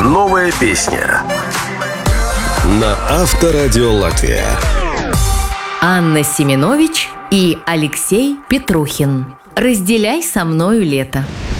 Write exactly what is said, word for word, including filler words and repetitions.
Новая песня на Авторадио Латвия. Анна Семенович и Алексей Петрухин. «Разделяй со мною лето».